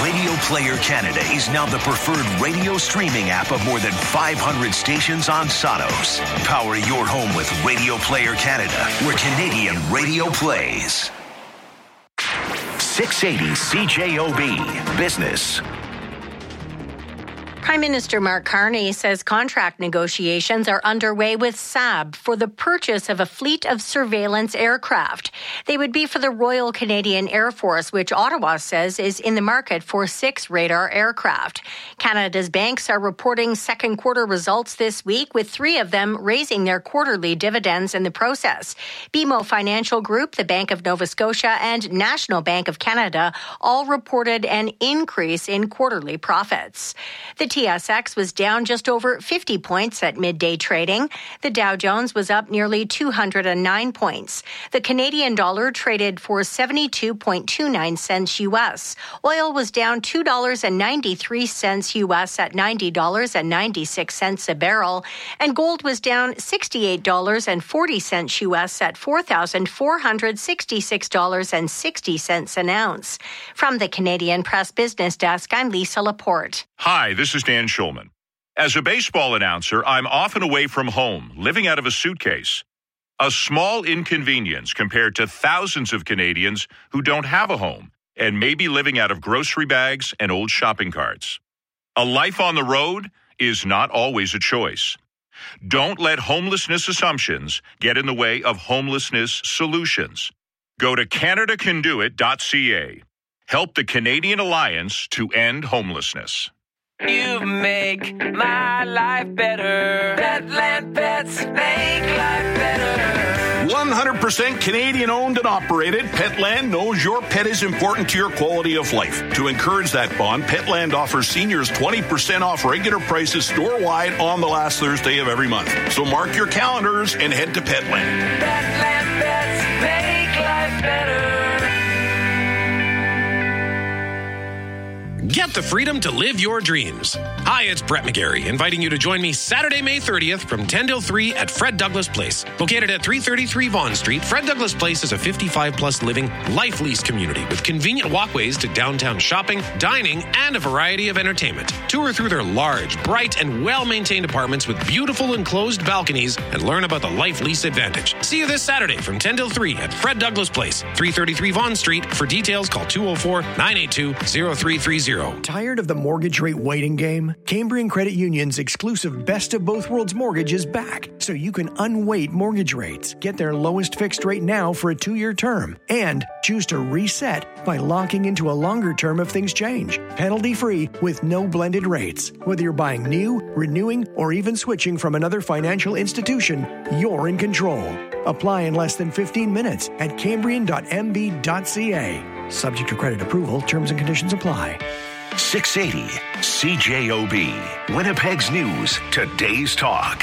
Radio Player Canada is now the preferred radio streaming app of more than 500 stations on Sonos. Power your home with Radio Player Canada, where Canadian radio plays. 680 CJOB Business. Prime Minister Mark Carney says contract negotiations are underway with Saab for the purchase of a fleet of surveillance aircraft. They would be for the Royal Canadian Air Force, which Ottawa says is in the market for 6 radar aircraft. Canada's banks are reporting second quarter results this week, with 3 of them raising their quarterly dividends in the process. BMO Financial Group, the Bank of Nova Scotia, and National Bank of Canada all reported an increase in quarterly profits. The TSX was down just over 50 points at midday trading. The Dow Jones was up nearly 209 points. The Canadian dollar traded for 72.29 cents U.S. Oil was down $2.93 U.S. at $90.96 a barrel. And gold was down $68.40 U.S. at $4,466.60 an ounce. From the Canadian Press Business Desk, I'm Lisa Laporte. Hi, this is Dan Schulman. As a baseball announcer, I'm often away from home, living out of a suitcase. A small inconvenience compared to thousands of Canadians who don't have a home and may be living out of grocery bags and old shopping carts. A life on the road is not always a choice. Don't let homelessness assumptions get in the way of homelessness solutions. Go to CanadaCanDoIt.ca. Help the Canadian Alliance to End Homelessness. You make my life better. Petland Pets make life better. 100% Canadian owned and operated, Petland knows your pet is important to your quality of life. To encourage that bond, Petland offers seniors 20% off regular prices store-wide on the last Thursday of every month. So mark your calendars and head to Petland. Petland Pets make life better. Get the freedom to live your dreams. Hi, it's Brett McGarry, inviting you to join me Saturday, May 30th from 10 till 3 at Fred Douglas Place. Located at 333 Vaughan Street, Fred Douglas Place is a 55-plus living, life-lease community with convenient walkways to downtown shopping, dining, and a variety of entertainment. Tour through their large, bright, and well-maintained apartments with beautiful enclosed balconies and learn about the Life Lease Advantage. See you this Saturday from 10 till 3 at Fred Douglas Place, 333 Vaughan Street. For details, call 204-982-0330. Tired of the mortgage rate waiting game? Cambrian Credit Union's exclusive Best of Both Worlds mortgage is back, so you can unweight mortgage rates. Get their lowest fixed rate now for a 2-year term, and choose to reset by locking into a longer term if things change. Penalty-free with no blended rates. Whether you're buying new, renewing, or even switching from another financial institution, you're in control. Apply in less than 15 minutes at cambrian.mb.ca. Subject to credit approval, terms and conditions apply. 680 CJOB, Winnipeg's news, today's talk.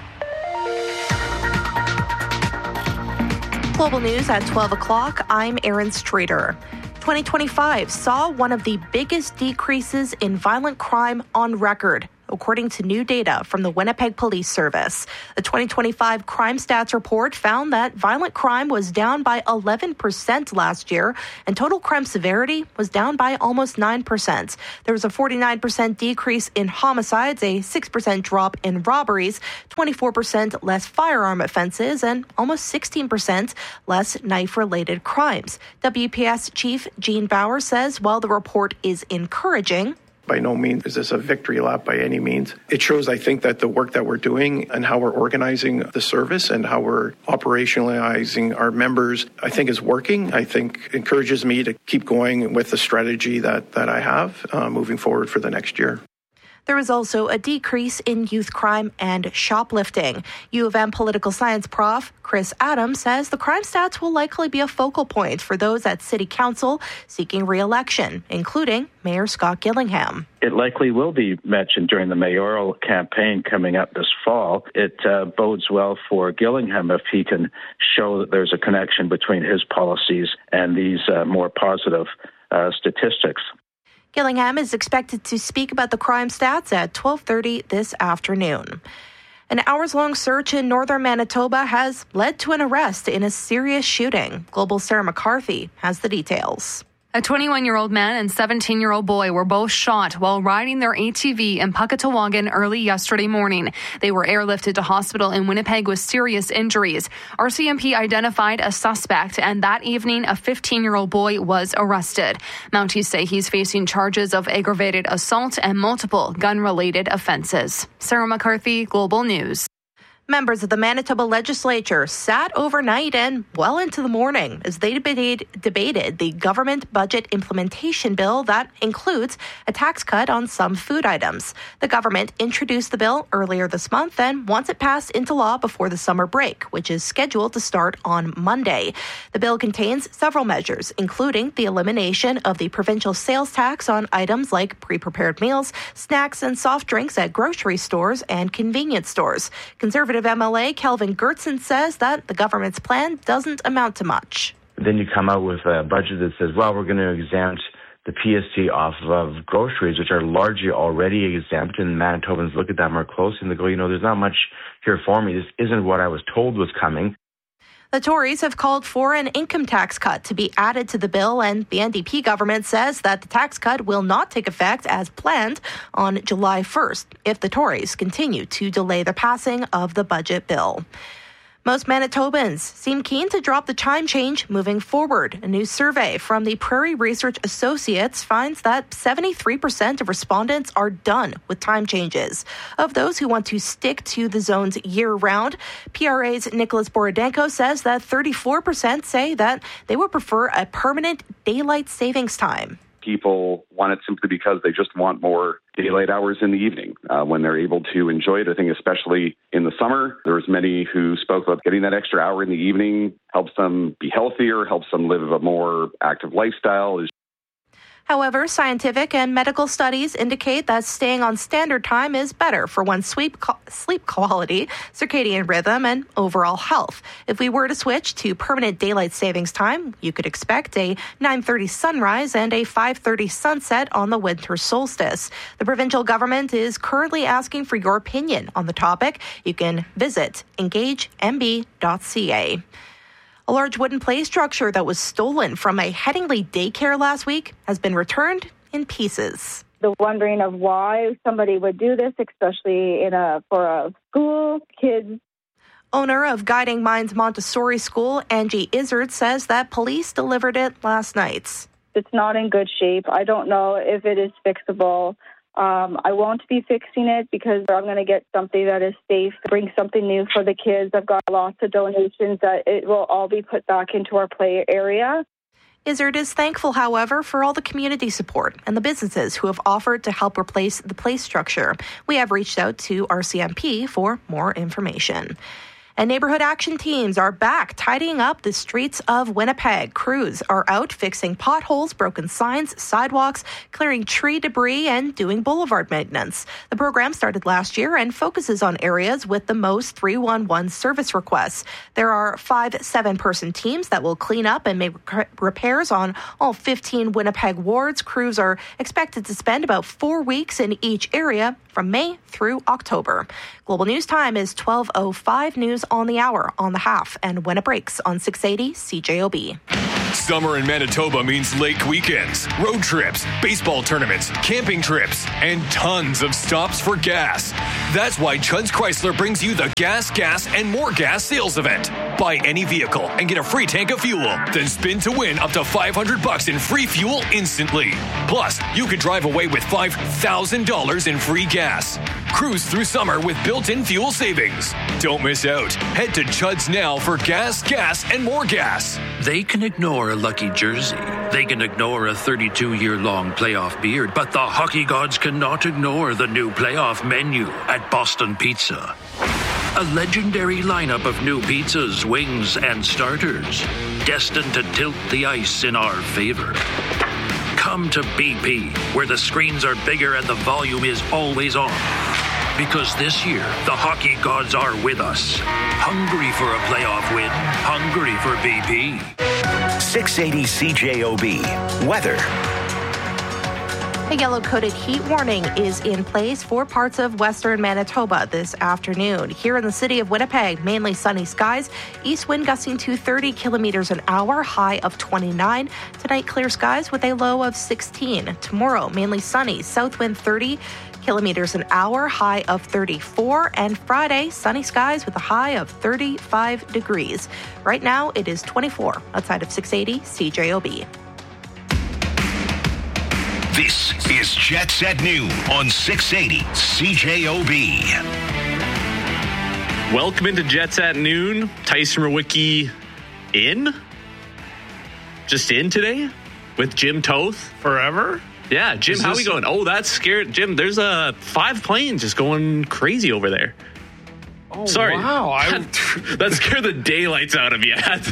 Global news at 12 o'clock. I'm Erin Streeter. 2025 saw one of the biggest decreases in violent crime on record, according to new data from the Winnipeg Police Service. The 2025 Crime Stats Report found that violent crime was down by 11% last year, and total crime severity was down by almost 9%. There was a 49% decrease in homicides, a 6% drop in robberies, 24% less firearm offenses, and almost 16% less knife-related crimes. WPS Chief Gene Bauer says while the report is encouraging, by no means is this a victory lap by any means. It shows, I think, that the work that we're doing and how we're organizing the service and how we're operationalizing our members, I think is working. I think encourages me to keep going with the strategy that I have moving forward for the next year. There was also a decrease in youth crime and shoplifting. U of M political science prof Chris Adams says the crime stats will likely be a focal point for those at City Council seeking re-election, including Mayor Scott Gillingham. It likely will be mentioned during the mayoral campaign coming up this fall. It bodes well for Gillingham if he can show that there's a connection between his policies and these more positive statistics. Gillingham is expected to speak about the crime stats at 12:30 this afternoon. An hours-long search in northern Manitoba has led to an arrest in a serious shooting. Global's Sarah McCarthy has the details. A 21-year-old man and 17-year-old boy were both shot while riding their ATV in Puckatawagan early yesterday morning. They were airlifted to hospital in Winnipeg with serious injuries. RCMP identified a suspect, and that evening, a 15-year-old boy was arrested. Mounties say he's facing charges of aggravated assault and multiple gun-related offenses. Sarah McCarthy, Global News. Members of the Manitoba legislature sat overnight and well into the morning as they debated the government budget implementation bill that includes a tax cut on some food items. The government introduced the bill earlier this month and wants it passed into law before the summer break, which is scheduled to start on Monday. The bill contains several measures, including the elimination of the provincial sales tax on items like pre-prepared meals, snacks, and soft drinks at grocery stores and convenience stores. Conservative MLA Kelvin Gertsen says that the government's plan doesn't amount to much. Then you come out with a budget that says, well, we're going to exempt the PST off of groceries, which are largely already exempt, and Manitobans look at that more closely and they go, there's not much here for me. This isn't what I was told was coming. The Tories have called for an income tax cut to be added to the bill, and the NDP government says that the tax cut will not take effect as planned on July 1st if the Tories continue to delay the passing of the budget bill. Most Manitobans seem keen to drop the time change moving forward. A new survey from the Prairie Research Associates finds that 73% of respondents are done with time changes. Of those who want to stick to the zones year-round, PRA's Nicholas Borodenko says that 34% say that they would prefer a permanent daylight savings time. People want it simply because they just want more daylight hours in the evening when they're able to enjoy it. I think especially in the summer, there's many who spoke about getting that extra hour in the evening helps them be healthier, helps them live a more active lifestyle. However, scientific and medical studies indicate that staying on standard time is better for one's sleep quality, circadian rhythm, and overall health. If we were to switch to permanent daylight savings time, you could expect a 9:30 sunrise and a 5:30 sunset on the winter solstice. The provincial government is currently asking for your opinion on the topic. You can visit engagemb.ca. A large wooden play structure that was stolen from a Headingley daycare last week has been returned in pieces. The wondering of why somebody would do this, especially for a school, kids. Owner of Guiding Minds Montessori School, Angie Izzard, says that police delivered it last night. It's not in good shape. I don't know if it is fixable. I won't be fixing it because I'm going to get something that is safe, bring something new for the kids. I've got lots of donations that it will all be put back into our play area. Izzard is thankful, however, for all the community support and the businesses who have offered to help replace the play structure. We have reached out to RCMP for more information. And neighborhood action teams are back tidying up the streets of Winnipeg. Crews are out fixing potholes, broken signs, sidewalks, clearing tree debris, and doing boulevard maintenance. The program started last year and focuses on areas with the most 311 service requests. There are 5 7-person teams that will clean up and make repairs on all 15 Winnipeg wards. Crews are expected to spend about 4 weeks in each area from May through October. Global News Time is 12:05. News on the hour, on the half, and when it breaks on 680 CJOB. Summer in Manitoba means lake weekends, road trips, baseball tournaments, camping trips, and tons of stops for gas. That's why Chuds Chrysler brings you the Gas, and More Gas sales event. Buy any vehicle and get a free tank of fuel. Then spin to win up to $500 in free fuel instantly. Plus, you could drive away with $5,000 in free gas. Cruise through summer with built-in fuel savings. Don't miss out. Head to Chuds now for Gas, and More Gas. They can ignore a lucky jersey. They can ignore a 32-year-long playoff beard, but the hockey gods cannot ignore the new playoff menu at Boston Pizza. A legendary lineup of new pizzas, wings, and starters, destined to tilt the ice in our favor. Come to BP, where the screens are bigger and the volume is always on. Because this year, the hockey gods are with us. Hungry for a playoff win. Hungry for BP. 680 CJOB. Weather. A yellow-coated heat warning is in place for parts of western Manitoba this afternoon. Here in the city of Winnipeg, mainly sunny skies, east wind gusting to 30 kilometers an hour, high of 29. Tonight, clear skies with a low of 16. Tomorrow, mainly sunny, south wind 30 kilometers an hour, high of 34. And Friday, sunny skies with a high of 35 degrees. Right now, it is 24 outside of 680 CJOB. This is Jets at Noon on 680 CJOB. Welcome into Jets at Noon. Tyson Rowicki in? Just in today? With Jim Toth? Forever? Yeah, Jim, how are we going? Oh, that's scared. Jim, there's 5 planes just going crazy over there. Oh, sorry. Wow. That scared the daylights out of you. Is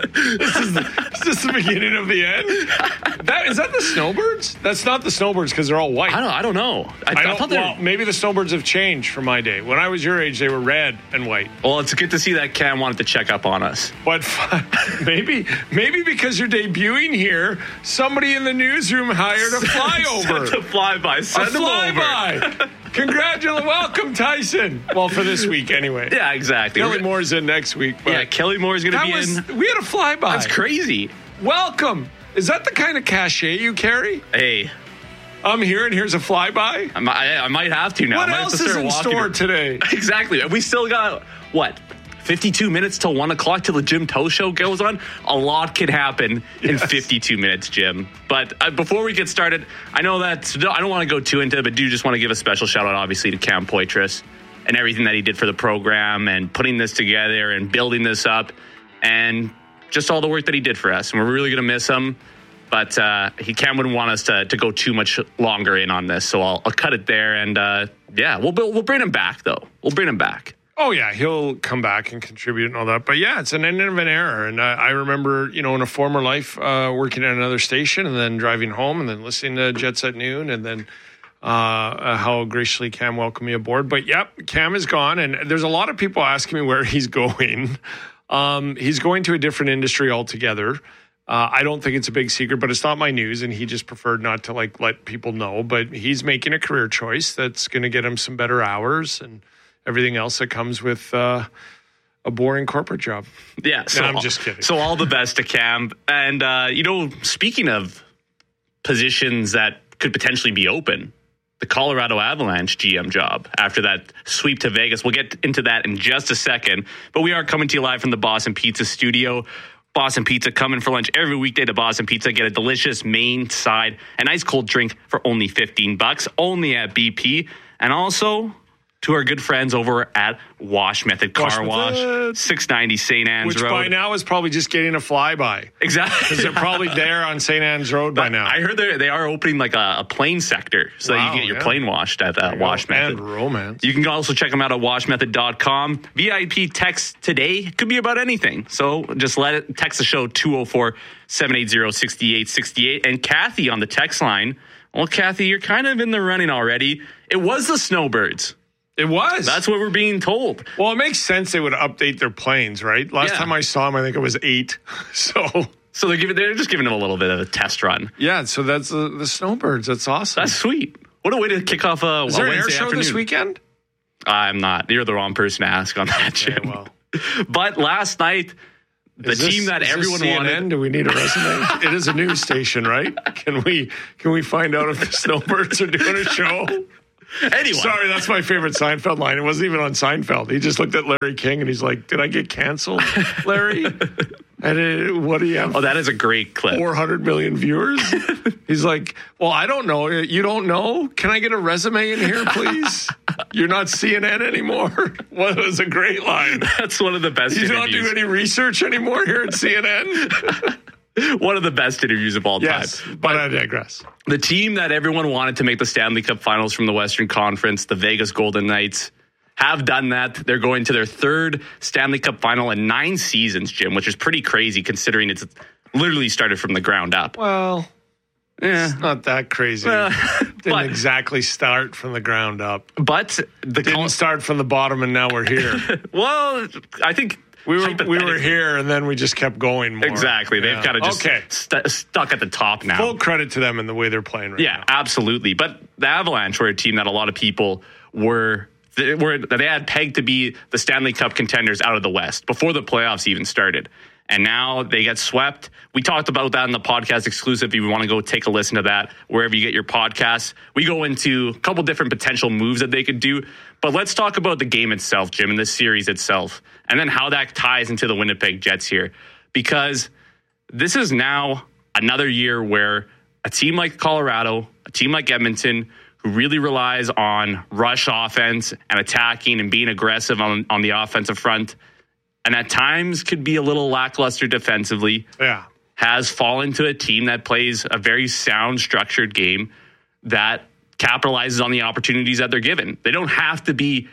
this the beginning of the end? Is that the snowbirds? That's not the snowbirds because they're all white. I don't know. I thought well, maybe the snowbirds have changed from my day. When I was your age, they were red and white. Well, it's good to see that Cam wanted to check up on us. But maybe because you're debuting here, somebody in the newsroom hired a flyover. Send a flyby. Send them over. Congratulations. Welcome, Tyson. Well, for this week, anyway. Yeah, exactly. Kelly Moore's in next week. But yeah, Kelly Moore's going to be in. We had a flyby. That's crazy. Welcome. Is that the kind of cachet you carry? Hey. I'm here, and here's a flyby? I might have to now. What else is in store today? Exactly. We still got, 52 minutes till 1 o'clock till the Jim Toth show goes on? A lot can happen in 52 minutes, Jim. But before we get started, I know that I don't want to go too into it, but do just want to give a special shout out, obviously, to Cam Poitras and everything that he did for the program and putting this together and building this up and just all the work that he did for us. And we're really going to miss him. But Cam wouldn't want us to go too much longer in on this, so I'll cut it there. And we'll bring him back, though. We'll bring him back. Oh, yeah, he'll come back and contribute and all that. But, yeah, it's an end of an era. And I remember, in a former life, working at another station and then driving home and then listening to Jets at Noon and then how graciously Cam welcomed me aboard. But, yep, Cam is gone. And there's a lot of people asking me where he's going. He's going to a different industry altogether. I don't think it's a big secret, but it's not my news, and he just preferred not to let people know. But he's making a career choice that's going to get him some better hours and everything else that comes with a boring corporate job. Yeah, so I'm just kidding. So all the best to Cam. And, speaking of positions that could potentially be open, the Colorado Avalanche GM job after that sweep to Vegas. We'll get into that in just a second. But we are coming to you live from the Boston Pizza studio. Boston Pizza, coming for lunch every weekday to Boston Pizza. Get a delicious main, side, and ice cold drink for only $15, only at BP. And also to our good friends over at Wash Method Car Wash, 690 St. Anne's Road. Which by now is probably just getting a flyby. Exactly. Because they're probably there on St. Anne's Road by now. I heard they are opening a plane sector so that you can get your plane washed at Wash Method. And romance. You can also check them out at washmethod.com. VIP text today could be about anything. So just text the show 204-780-6868. And Kathy on the text line. Well, Kathy, you're kind of in the running already. It was the Snowbirds. It was. That's what we're being told. Well, it makes sense they would update their planes, right? Last time I saw them, I think it was 8. So they're just giving them a little bit of a test run. Yeah, so that's the Snowbirds. That's awesome. That's sweet. What a way to kick off a Wednesday afternoon. Is there an air show this weekend? I'm not. You're the wrong person to ask on that, Jim. Yeah, well. But last night, the team that everyone wanted. Do we need a resume? It is a news station, right? Can we find out if the Snowbirds are doing a show? Anyway. Sorry, that's my favorite Seinfeld line. It wasn't even on Seinfeld. He just looked at Larry King and he's like, "Did I get canceled, Larry?" And what do you have? Oh, that is a great clip. 400 million viewers? He's like, "Well, I don't know. You don't know? Can I get a resume in here, please? You're not CNN anymore." Well, it was a great line. That's one of the best interviews. You don't do any research anymore here at CNN? One of the best interviews of all time. Yes, but I digress. The team that everyone wanted to make the Stanley Cup Finals from the Western Conference, the Vegas Golden Knights, have done that. They're going to their third Stanley Cup Final in 9 seasons, Jim, which is pretty crazy considering it's literally started from the ground up. Well, it's not that crazy. Didn't exactly start from the ground up. But didn't start from the bottom and now we're here. Well, I think... We were here, and then we just kept going more. Exactly. They've kind of just stuck at the top now. Full credit to them in the way they're playing right now. Yeah, absolutely. But the Avalanche were a team that a lot of people they had pegged to be the Stanley Cup contenders out of the West before the playoffs even started. And now they get swept. We talked about that in the podcast exclusive. If you want to go take a listen to that, wherever you get your podcasts, we go into a couple different potential moves that they could do. But let's talk about the game itself, Jim, and the series itself, and then how that ties into the Winnipeg Jets here. Because this is now another year where a team like Colorado, a team like Edmonton, who really relies on rush offense and attacking and being aggressive on the offensive front, and at times could be a little lackluster defensively, has fallen to a team that plays a very sound, structured game that capitalizes on the opportunities that they're given. They don't have to be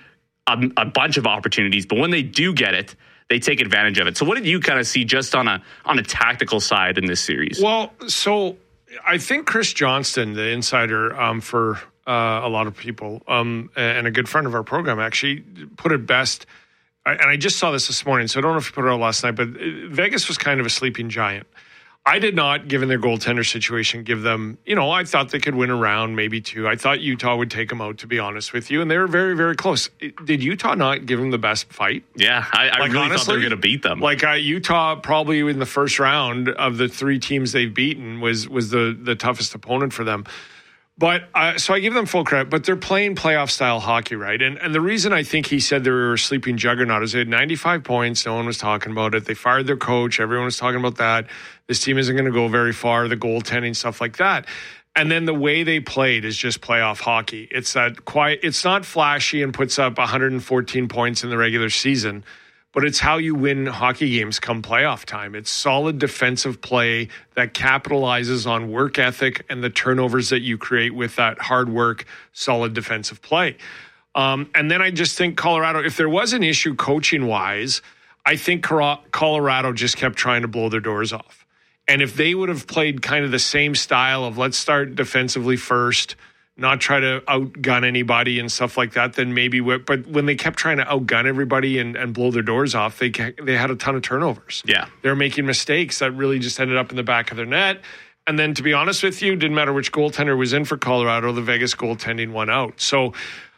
a bunch of opportunities, but when they do get it, they take advantage of it. So what did you kind of see just on a tactical side in this series? Well, so I think Chris Johnston, the insider for a lot of people, and a good friend of our program, actually put it best. And I just saw this morning, so I don't know if you put it out last night, but Vegas was kind of a sleeping giant. I did not, given their goaltender situation, give them, I thought they could win a round, maybe two. I thought Utah would take them out, to be honest with you, and they were very, very close. Did Utah not give them the best fight? Yeah, I really honestly thought they were going to beat them. Utah probably in the first round of the three teams they've beaten was the toughest opponent for them. But so I give them full credit, but they're playing playoff style hockey, right? And the reason I think he said they were a sleeping juggernaut is they had 95 points. No one was talking about it. They fired their coach. Everyone was talking about that. This team isn't going to go very far, the goaltending, stuff like that. And then the way they played is just playoff hockey. It's that quiet. It's not flashy and puts up 114 points in the regular season, but it's how you win hockey games come playoff time. It's solid defensive play that capitalizes on work ethic and the turnovers that you create with that hard work, solid defensive play. And then I just think Colorado, if there was an issue coaching-wise, I think Colorado just kept trying to blow their doors off. And if they would have played kind of the same style of let's start defensively first, not try to outgun anybody and stuff like that, then maybe. But when they kept trying to outgun everybody and blow their doors off, they had a ton of turnovers. Yeah. They were making mistakes that really just ended up in the back of their net. And then, to be honest with you, didn't matter which goaltender was in for Colorado, the Vegas goaltending won out. So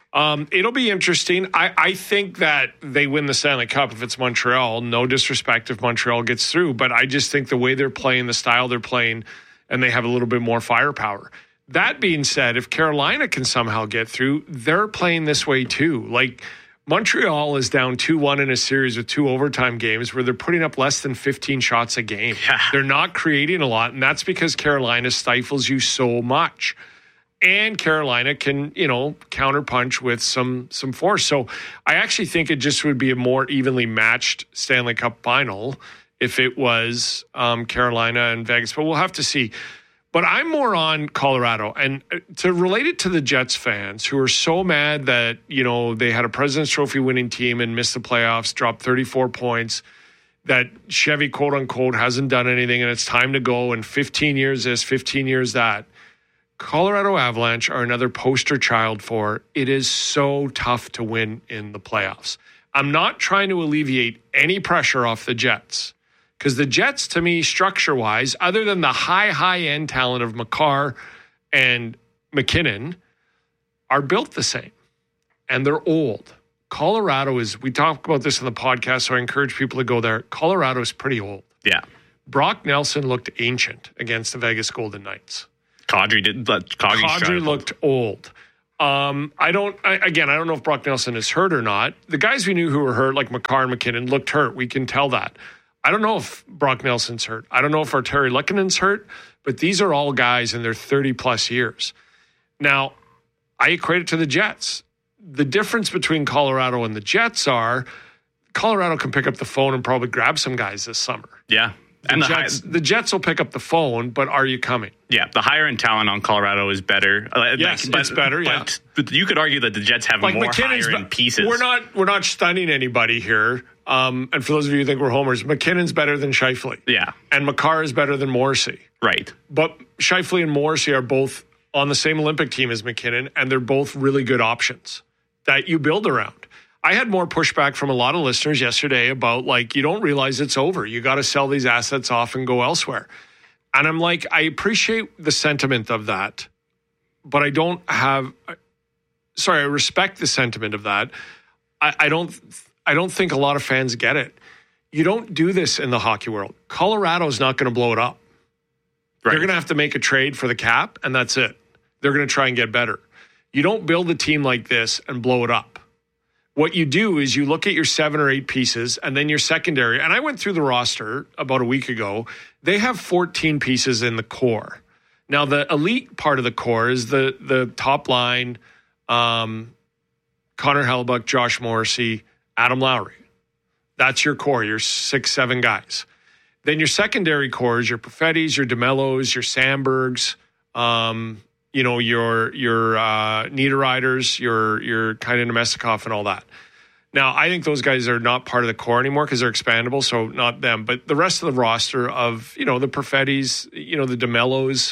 it'll be interesting. I think that they win the Stanley Cup if it's Montreal. No disrespect if Montreal gets through, but I just think the way they're playing, the style they're playing, and they have a little bit more firepower. That being said, if Carolina can somehow get through, they're playing this way too. Like Montreal is down 2-1 in a series with 2 overtime games where they're putting up less than 15 shots a game. Yeah. They're not creating a lot, and that's because Carolina stifles you so much. And Carolina can, counterpunch with some force. So I actually think it just would be a more evenly matched Stanley Cup final if it was Carolina and Vegas. But we'll have to see. But I'm more on Colorado. And to relate it to the Jets fans who are so mad that, they had a President's Trophy winning team and missed the playoffs, dropped 34 points, that Chevy, quote unquote, hasn't done anything and it's time to go, and 15 years this, 15 years that. Colorado Avalanche are another poster child for it is so tough to win in the playoffs. I'm not trying to alleviate any pressure off the Jets. Because the Jets, to me, structure-wise, other than the high-end talent of Makar and McKinnon, are built the same. And they're old. Colorado is, we talk about this in the podcast, so I encourage people to go there. Colorado is pretty old. Yeah. Brock Nelson looked ancient against the Vegas Golden Knights. Kadri did. Kadri looked old. I don't know if Brock Nelson is hurt or not. The guys we knew who were hurt, like Makar and McKinnon, looked hurt. We can tell that. I don't know if Brock Nelson's hurt. I don't know if Arturi Lehkonen's hurt, but these are all guys in their 30-plus years. Now, I equate it to the Jets. The difference between Colorado and the Jets are Colorado can pick up the phone and probably grab some guys this summer. Yeah. The Jets will pick up the phone, but are you coming? Yeah, the higher-end talent on Colorado is better. Yes, it's better, yeah. But you could argue that the Jets have more higher-end pieces. We're not stunning anybody here. And for those of you who think we're homers, McKinnon's better than Scheifele. Yeah. And Makar is better than Morrissey. Right. But Scheifele and Morrissey are both on the same Olympic team as McKinnon, and they're both really good options that you build around. I had more pushback from a lot of listeners yesterday about, like, you don't realize it's over. You got to sell these assets off and go elsewhere. And I'm like, I appreciate the sentiment of that, but I respect the sentiment of that. I don't think a lot of fans get it. You don't do this in the hockey world. Colorado's not going to blow it up. Right. They're going to have to make a trade for the cap, and that's it. They're going to try and get better. You don't build a team like this and blow it up. What you do is you look at your 7 or 8 pieces and then your secondary. And I went through the roster about a week ago. They have 14 pieces in the core. Now, the elite part of the core is the top line, Connor Hellebuyck, Josh Morrissey, Adam Lowry. That's your core, your 6-7 guys. Then your secondary core is your Perfettis, your DeMellos, your Sandbergs, your Niederreiters, your kind of Nemestikov and all that. Now, I think those guys are not part of the core anymore because they're expandable, so not them. But the rest of the roster of, the Perfettis, the DeMellos,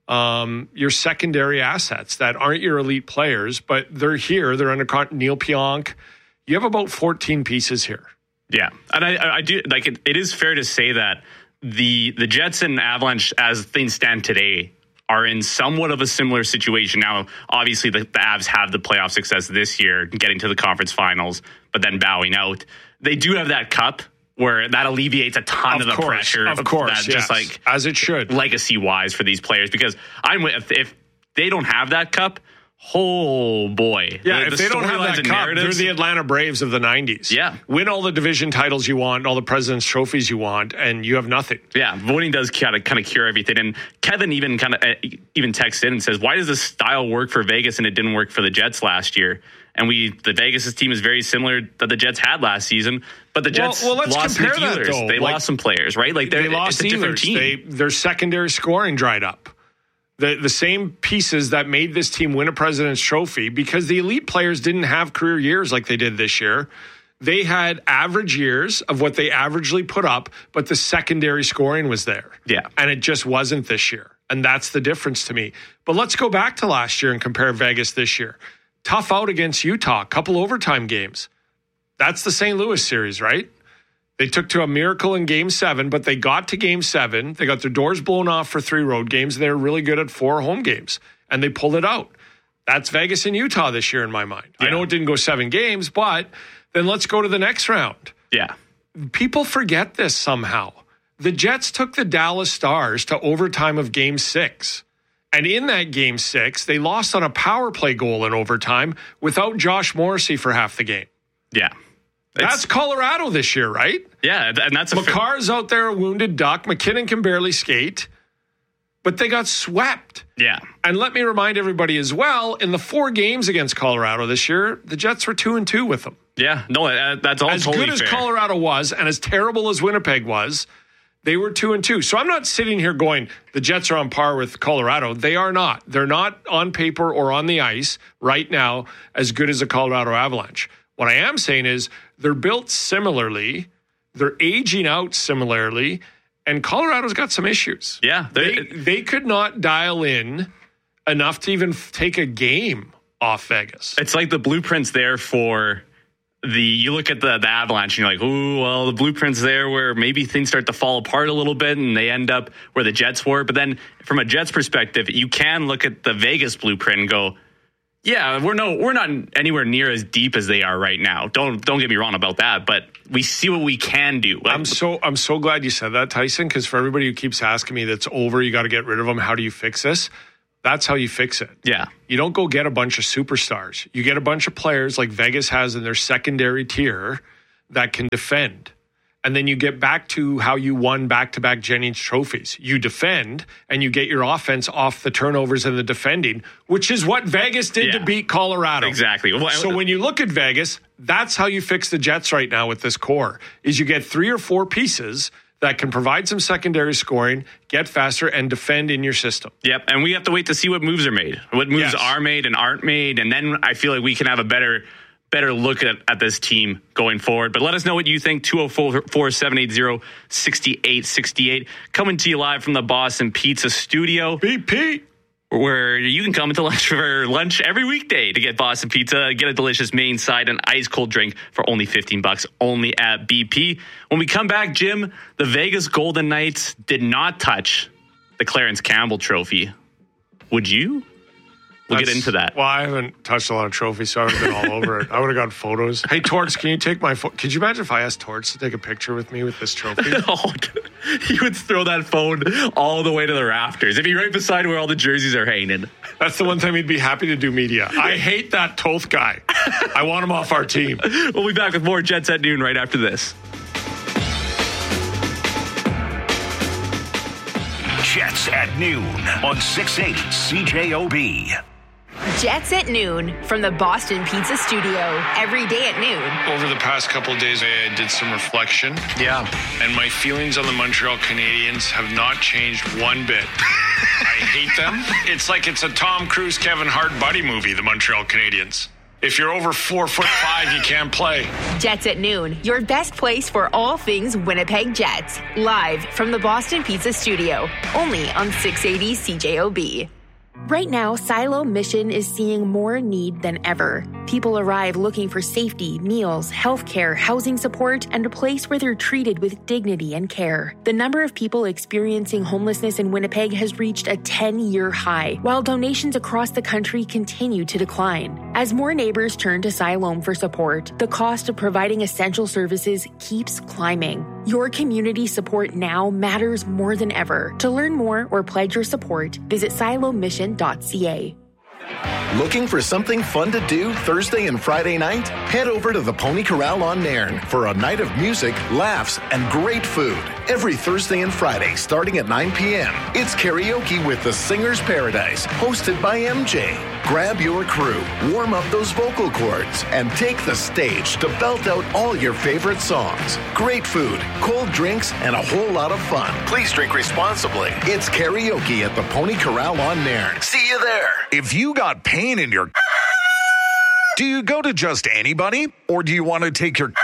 your secondary assets that aren't your elite players, but they're here. They're under Neil Pionk. You have about 14 pieces here. Yeah, and I do like it. It is fair to say that the Jets and Avalanche, as things stand today, are in somewhat of a similar situation. Now, obviously, the Avs have the playoff success this year, getting to the conference finals, but then bowing out. They do have that cup where that alleviates a ton of the pressure. Of course, that, just like as it should, legacy-wise for these players. Because if they don't have that cup, oh boy. Yeah, if they don't have that cup, they're the Atlanta Braves of the 90s. Yeah. Win all the division titles you want, all the President's trophies you want, and you have nothing. Yeah, voting does kind of cure everything. And Kevin even texts in and says, why does this style work for Vegas and it didn't work for the Jets last year? And the Vegas' team is very similar that the Jets had last season, but the Jets lost Nick Ehlers. They lost some players, right? Like they lost it's a different team. Their secondary scoring dried up. The same pieces that made this team win a President's Trophy, because the elite players didn't have career years like they did this year. They had average years of what they averagely put up, but the secondary scoring was there. Yeah. And it just wasn't this year. And that's the difference to me. But let's go back to last year and compare Vegas this year. Tough out against Utah, couple overtime games. That's the St. Louis series, right? They took to a miracle in Game 7, but they got to Game 7. They got their doors blown off for 3 road games. They're really good at 4 home games, and they pulled it out. That's Vegas and Utah this year in my mind. Yeah. I know it didn't go 7 games, but then let's go to the next round. Yeah. People forget this somehow. The Jets took the Dallas Stars to overtime of Game 6. And in that Game 6, they lost on a power play goal in overtime without Josh Morrissey for half the game. Yeah. That's Colorado this year, right? Yeah, and that's Makar's out there, a wounded duck. McKinnon can barely skate, but they got swept. Yeah. And let me remind everybody as well, in the 4 games against Colorado this year, the Jets were 2-2 with them. Yeah, no, that's all as totally good fair. As Colorado was, and as terrible as Winnipeg was, they were 2-2. So I'm not sitting here going, the Jets are on par with Colorado. They are not. They're not on paper or on the ice right now as good as the Colorado Avalanche. What I am saying is they're built similarly, they're aging out similarly, and Colorado's got some issues. Yeah. They could not dial in enough to even take a game off Vegas. It's like the blueprint's there for you look at the Avalanche and you're like, ooh, well, the blueprint's there where maybe things start to fall apart a little bit and they end up where the Jets were. But then from a Jets perspective, you can look at the Vegas blueprint and go, yeah, we're not anywhere near as deep as they are right now. Don't get me wrong about that, but we see what we can do. I'm so glad you said that, Tyson, because for everybody who keeps asking me that's over, you got to get rid of them. How do you fix this? That's how you fix it. Yeah. You don't go get a bunch of superstars. You get a bunch of players like Vegas has in their secondary tier that can defend. And then you get back to how you won back-to-back Jennings trophies. You defend, and you get your offense off the turnovers and the defending, which is what Vegas did to beat Colorado. Exactly. So when you look at Vegas, that's how you fix the Jets right now with this core, is you get 3 or 4 pieces that can provide some secondary scoring, get faster, and defend in your system. Yep, and we have to wait to see what moves are made, what moves are made and aren't made, and then I feel like we can have a better look at this team going forward. But let us know what you think. 204-780-6868. Coming to you live from the Boston Pizza Studio. BP. where you can come to lunch for lunch every weekday to get Boston Pizza, get a delicious main side, and ice cold drink for only $15, only at BP. When we come back, Jim, the Vegas Golden Knights did not touch the Clarence Campbell Trophy. Would you? We'll get into that. Well, I haven't touched a lot of trophies, so I would have been all over it. I would have got photos. Hey, Torts, can you take my phone? Could you imagine if I asked Torts to take a picture with me with this trophy? Oh, he would throw that phone all the way to the rafters. It'd be right beside where all the jerseys are hanging. That's the one time he'd be happy to do media. I hate that Toth guy. I want him off our team. We'll be back with more Jets at Noon right after this. Jets at Noon on 680 CJOB. Jets at Noon from the Boston Pizza Studio. Every day at noon. Over the past couple of days, I did some reflection. Yeah. And my feelings on the Montreal Canadiens have not changed one bit. I hate them. It's like it's a Tom Cruise, Kevin Hart buddy movie, the Montreal Canadiens. If you're over 4'5", you can't play. Jets at Noon, your best place for all things Winnipeg Jets. Live from the Boston Pizza Studio. Only on 680 CJOB. Right now, Silo Mission is seeing more need than ever. People arrive looking for safety, meals, healthcare, housing support, and a place where they're treated with dignity and care. The number of people experiencing homelessness in Winnipeg has reached a 10-year high, while donations across the country continue to decline. As more neighbors turn to Siloam for support, the cost of providing essential services keeps climbing. Your community support now matters more than ever. To learn more or pledge your support, visit silomission.ca. Looking for something fun to do Thursday and Friday night? Head over to the Pony Corral on Nairn for a night of music, laughs, and great food. Every Thursday and Friday starting at 9 p.m. It's karaoke with the Singer's Paradise, hosted by MJ. Grab your crew, warm up those vocal cords, and take the stage to belt out all your favorite songs. Great food, cold drinks, and a whole lot of fun. Please drink responsibly. It's karaoke at the Pony Corral on Nairn. See you there. If you got pain in your... Do you go to just anybody? Or do you want to take your...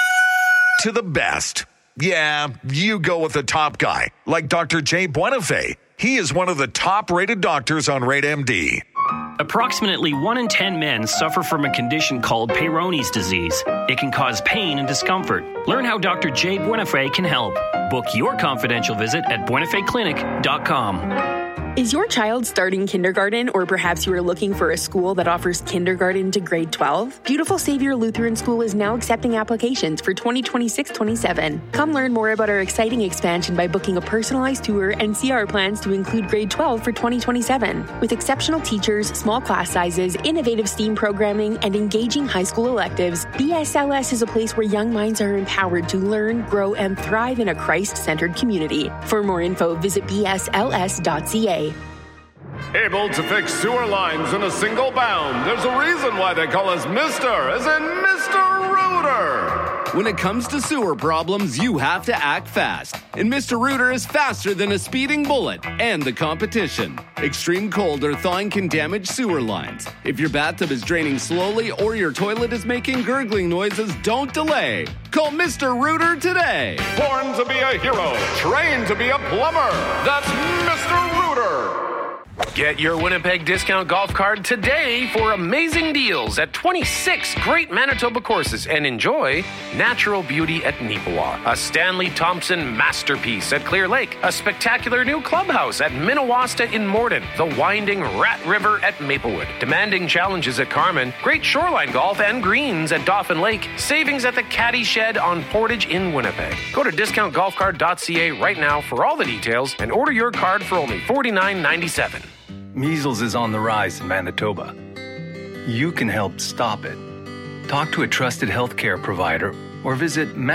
to the best? Yeah, you go with the top guy, like Dr. Jay Buenafé. He is one of the top-rated doctors on RateMD. Approximately 1 in 10 men suffer from a condition called Peyronie's disease. It can cause pain and discomfort. Learn how Dr. Jay Buenafé can help. Book your confidential visit at buenafeclinic.com. Is your child starting kindergarten, or perhaps you are looking for a school that offers kindergarten to grade 12? Beautiful Savior Lutheran School is now accepting applications for 2026-27. Come learn more about our exciting expansion by booking a personalized tour and see our plans to include grade 12 for 2027. With exceptional teachers, small class sizes, innovative STEAM programming, and engaging high school electives, BSLS is a place where young minds are empowered to learn, grow, and thrive in a Christ-centered community. For more info, visit bsls.ca. Able to fix sewer lines in a single bound. There's a reason why they call us Mr. as in Mr. Rooter. When it comes to sewer problems, you have to act fast. And Mr. Rooter is faster than a speeding bullet and the competition. Extreme cold or thawing can damage sewer lines. If your bathtub is draining slowly or your toilet is making gurgling noises, don't delay. Call Mr. Rooter today. Born to be a hero, trained to be a plumber. That's Mr. Rooter. Get your Winnipeg discount golf card today for amazing deals at 26 great Manitoba courses, and enjoy natural beauty at Neepawa, a Stanley Thompson masterpiece at Clear Lake, a spectacular new clubhouse at Minnewasta in Morden, the winding Rat River at Maplewood, demanding challenges at Carmen, great shoreline golf and greens at Dauphin Lake, savings at the Caddy Shed on Portage in Winnipeg. Go to discountgolfcard.ca right now for all the details and order your card for only $49.97. Measles is on the rise in Manitoba. You can help stop it. Talk to a trusted healthcare provider or visit